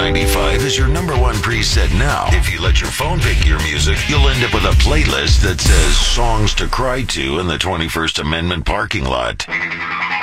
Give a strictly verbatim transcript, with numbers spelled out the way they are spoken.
ninety-five is your number one preset now. If you let your phone pick your music, you'll end up with a playlist that says songs to cry to in the twenty-first Amendment parking lot.